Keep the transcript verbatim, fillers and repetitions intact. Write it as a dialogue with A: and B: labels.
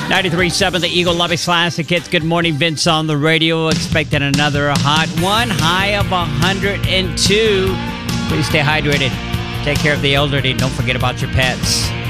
A: ninety-three point seven, the Eagle Lobby Classic Hits. Good morning, Vince on the radio. Expecting another hot one. High of one hundred two. Please stay hydrated. Take care of the elderly. Don't forget about your pets.